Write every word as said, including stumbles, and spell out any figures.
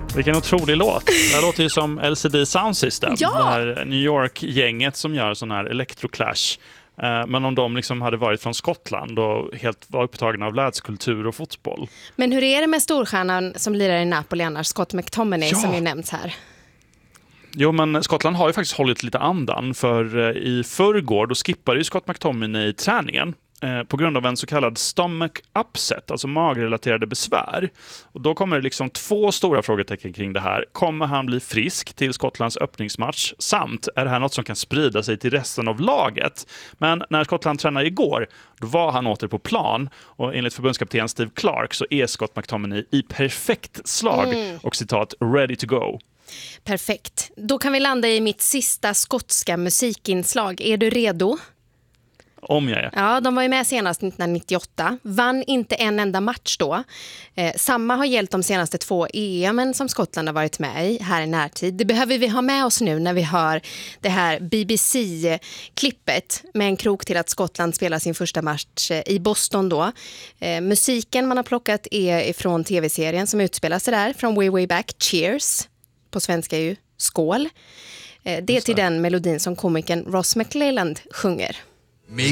Vilken otrolig låt. Det låter ju som L C D Sound System. Ja. Det här New York-gänget som gör sån här electroclash. Men om de liksom hade varit från Skottland och helt var upptagna av lädskultur och fotboll. Men hur är det med storstjärnan som lirar i Napoli annars, Scott McTominay, ja. som ju nämnts här? Jo, men Skottland har ju faktiskt hållit lite andan, för i förrgår då skippade ju Scott McTominay träningen eh, på grund av en så kallad stomach upset, alltså magrelaterade besvär. Och då kommer det liksom två stora frågetecken kring det här. Kommer han bli frisk till Skottlands öppningsmatch? Samt, är det här något som kan sprida sig till resten av laget? Men när Skottland tränade igår, då var han åter på plan. Och enligt förbundskapten Steve Clark så är Scott McTominay i perfekt slag mm. och citat, ready to go. Perfekt. Då kan vi landa i mitt sista skotska musikinslag. Är du redo? Om jag är. Ja, de var ju med senast nittonhundranittioåtta. Vann inte en enda match då. Eh, samma har gällt de senaste två E M som Skottland har varit med i här i närtid. Det behöver vi ha med oss nu när vi hör det här B B C-klippet med en krok till att Skottland spelar sin första match i Boston då. Eh, musiken man har plockat är från tv-serien som utspelar sig där, från Way Way Back, Cheers. På svenska är ju skål. Det är till den melodin som komikern Ross McClelland sjunger.